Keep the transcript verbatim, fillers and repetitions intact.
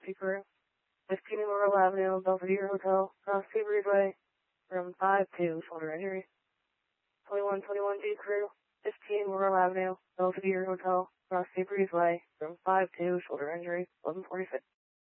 Emergency crew. fifteen Laurel Avenue, Belvedere Hotel, Cross Sea Breezeway, room five two, shoulder injury. twenty-one twenty-one D crew, fifteen Laurel Avenue, Belvedere Hotel, Cross Sea Breezeway, room five two, shoulder injury, eleven forty-six.